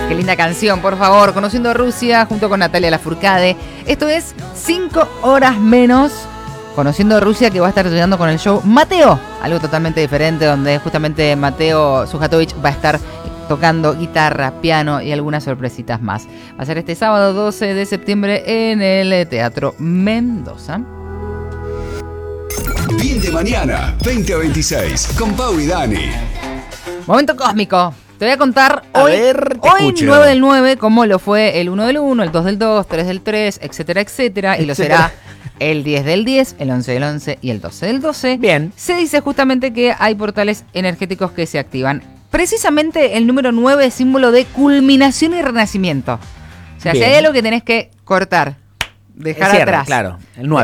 Qué linda canción, por favor. Conociendo Rusia junto con Natalia Lafourcade. Esto es 5 horas menos. Conociendo Rusia, que va a estar llegando con el show Mateo. Algo totalmente diferente, donde justamente Mateo Sujatovich va a estar tocando guitarra, piano y algunas sorpresitas más. Va a ser este sábado 12 de septiembre en el Teatro Mendoza. Bien de mañana, 20 a 26, con Pau y Dani. Momento cósmico. Te voy a contar hoy, escucho. 9 del 9, cómo lo fue el 1 del 1, el 2 del 2, 3 del 3, etcétera, etcétera. Y lo será el 10 del 10, el 11 del 11 y el 12 del 12. Bien. Se dice justamente que hay portales energéticos que se activan. Precisamente el número 9 es símbolo de culminación y renacimiento. O sea, Bien. si hay algo que tenés que cortar, dejar Cierre, atrás. claro, el 9.